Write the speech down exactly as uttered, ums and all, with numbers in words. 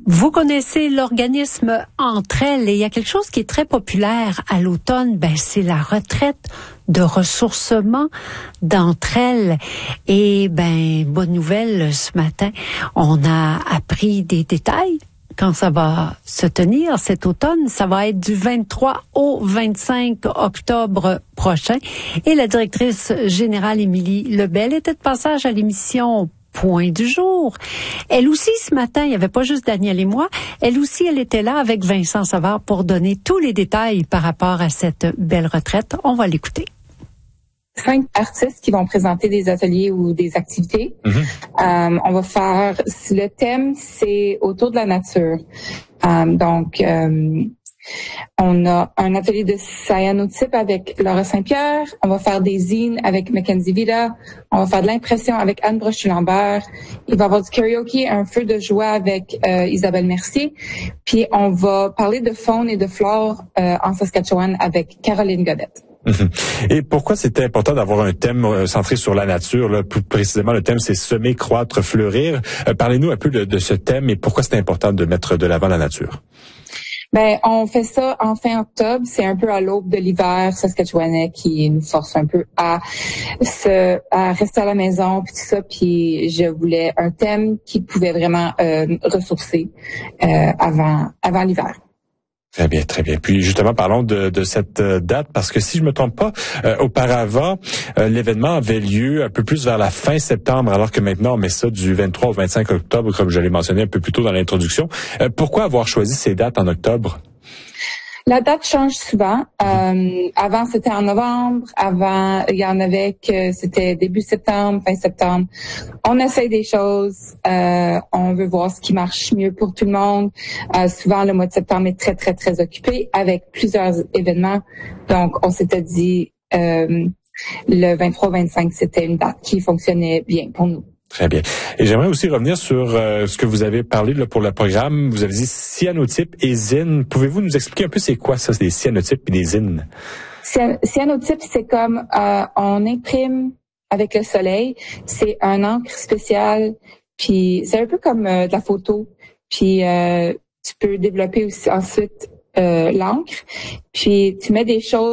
Vous connaissez l'organisme Entre elles et il y a quelque chose qui est très populaire à l'automne, ben c'est la retraite de ressourcement d'Entre elles. Et ben bonne nouvelle ce matin, on a appris des détails. Quand ça va se tenir cet automne, ça va être du vingt-trois au vingt-cinq octobre prochain. Et la directrice générale Émilie Lebel était de passage à l'émission Point du jour. Elle aussi, ce matin, il n'y avait pas juste Daniel et moi, elle aussi, elle était là avec Vincent Savard pour donner tous les détails par rapport à cette belle retraite. On va l'écouter. Cinq artistes qui vont présenter des ateliers ou des activités. Mm-hmm. Euh, on va faire, le thème, c'est autour de la nature. Euh, donc, euh, on a un atelier de cyanotype avec Laura Saint-Pierre. On va faire des zines avec Mackenzie Vida. On va faire de l'impression avec Anne Brochu-Lambert. Il va y avoir du karaoke, un feu de joie avec euh, Isabelle Mercier. Puis on va parler de faune et de flore euh, en Saskatchewan avec Caroline Godette. Et pourquoi c'était important d'avoir un thème centré sur la nature? Là? Plus précisément, le thème, c'est semer, croître, fleurir. Euh, parlez-nous un peu de, de ce thème et pourquoi c'est important de mettre de l'avant la nature. Ben, on fait ça en fin octobre. C'est un peu à l'aube de l'hiver saskatchewanais qui nous force un peu à se, à rester à la maison puis tout ça. Puis je voulais un thème qui pouvait vraiment euh, ressourcer euh, avant, avant l'hiver. Très bien, très bien. Puis justement, parlons de, de cette date, parce que si je me trompe pas, euh, auparavant, euh, l'événement avait lieu un peu plus vers la fin septembre, alors que maintenant, on met ça du vingt-trois au vingt-cinq octobre, comme je l'ai mentionné un peu plus tôt dans l'introduction. Euh, pourquoi avoir choisi ces dates en octobre? La date change souvent. Euh, avant, c'était en novembre. Avant, il y en avait que c'était début septembre, fin septembre. On essaye des choses. Euh, on veut voir ce qui marche mieux pour tout le monde. Euh, souvent, le mois de septembre est très, très, très occupé avec plusieurs événements. Donc, on s'était dit euh, le vingt-trois vingt-cinq, c'était une date qui fonctionnait bien pour nous. Très bien. Et j'aimerais aussi revenir sur euh, ce que vous avez parlé là, pour le programme. Vous avez dit cyanotype et zine. Pouvez-vous nous expliquer un peu c'est quoi ça, des cyanotypes et des zines? Cyanotype, c'est comme euh, on imprime avec le soleil. C'est un encre spécial. Puis c'est un peu comme euh, de la photo. Puis euh, tu peux développer aussi ensuite euh, l'encre. Puis tu mets des choses